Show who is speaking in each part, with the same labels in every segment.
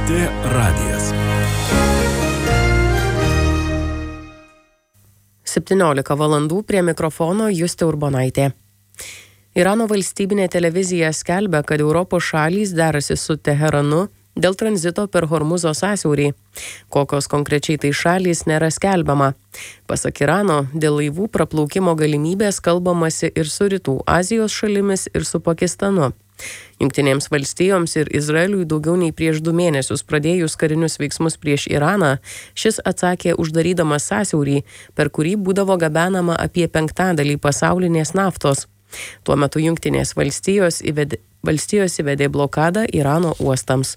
Speaker 1: LRT radijas.
Speaker 2: 17 valandų prie mikrofono Justė Urbonaitė. Irano valstybinė televizija skelbia, kad Europos šalys derasi su Teheranu dėl tranzito per Hormuzo sąsiaurį. Kokios konkrečiai tai šalys nėra skelbiama. Pasak Irano, dėl laivų praplaukimo galimybės kalbamasi ir su Rytų Azijos šalimis, ir su Pakistanu. Jungtinėms valstijoms ir Izraeliui daugiau nei prieš 2 mėnesius pradėjus karinius veiksmus prieš Iraną, šis atsakė uždarydamas sąsiaurį, per kurį būdavo gabenama apie 1/5 pasaulinės naftos. Tuo metu Jungtinės valstijos įvedė blokadą Irano uostams.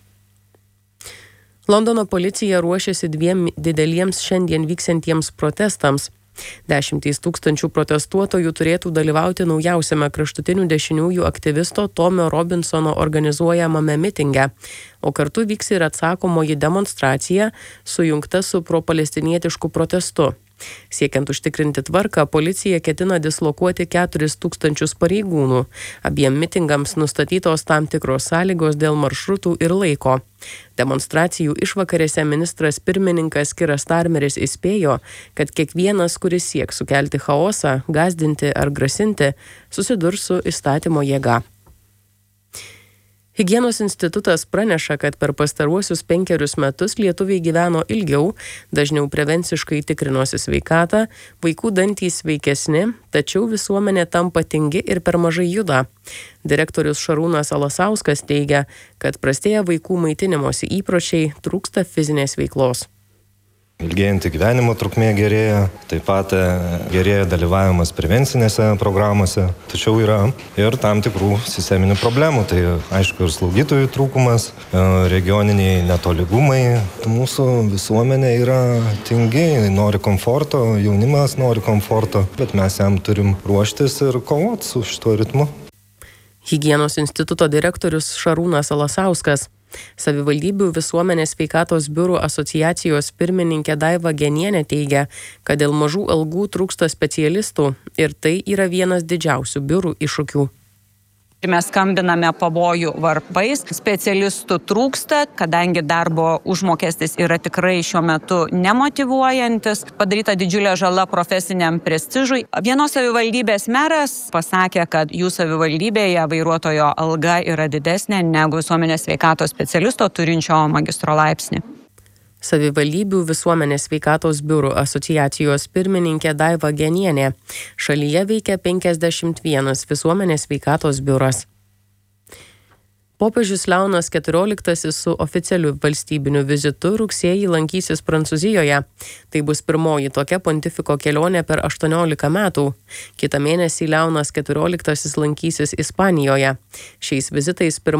Speaker 2: Londono policija ruošiasi 2 dideliems šiandien vyksiantiems protestams. 10 000 protestuotojų turėtų dalyvauti naujausiame kraštutinių dešiniųjų aktyvisto Tomio Robinsono organizuojamame mitinge, o kartu vyks ir atsakomoji demonstracija sujungta su propalestinietišku protestu. Siekiant užtikrinti tvarką, policija ketina dislokuoti 4 000 pareigūnų. Abiem mitingams nustatytos tam tikros sąlygos dėl maršrutų ir laiko. Demonstracijų išvakarėse ministras pirmininkas Kiras Starmeris įspėjo, kad kiekvienas, kuris sieks sukelti chaosą, gąsdinti ar grasinti, susidurs su įstatymo jėga. Higienos institutas praneša, kad per pastaruosius 5 metus lietuviai gyveno ilgiau, dažniau prevenciškai tikrinosi sveikatą, vaikų dantys sveikesni, tačiau visuomenė tampa tingi ir per mažai juda. Direktorius Šarūnas Alasauskas teigia, kad prastėja vaikų maitinimosi įpročiai, trūksta fizinės veiklos.
Speaker 3: Ilgėjantį gyvenimo trukmė gerėja, taip pat gerėja dalyvavimas prevencinėse programuose, tačiau yra ir tam tikrų sisteminių problemų. Tai aišku ir slaugytojų trūkumas, regioniniai netolygumai. Mūsų visuomenė yra tingi, nori komforto, jaunimas nori komforto, bet mes jam turim ruoštis ir kovoti su šituo ritmu.
Speaker 2: Higienos instituto direktorius Šarūnas Alasauskas. Savivaldybių visuomenės sveikatos biurų asociacijos pirmininkė Daiva Genienė teigia, kad dėl mažų algų trūksta specialistų ir tai yra vienas didžiausių biurų iššūkių.
Speaker 4: Mes skambiname pavojų varpais, specialistų trūksta, kadangi darbo užmokestis yra tikrai šiuo metu nemotyvuojantis, padaryta didžiulė žala profesiniam prestižui. Vienos savivaldybės meras pasakė, kad jų savivaldybėje vairuotojo alga yra didesnė negu visuomenės sveikatos specialisto turinčio magistro laipsnį.
Speaker 2: Savivaldybių visuomenės sveikatos biurų asociacijos pirmininkė Daiva Genienė. Šalyje veikia 51 visuomenės sveikatos biuras. Popiežius Leonas XIV su oficialiu valstybiniu vizitu rugsėjį lankysis Prancūzijoje. Tai bus pirmoji tokia pontifiko kelionė per 18 metų. Kitą mėnesį Leonas XIV lankysis Ispanijoje. Šiais vizitais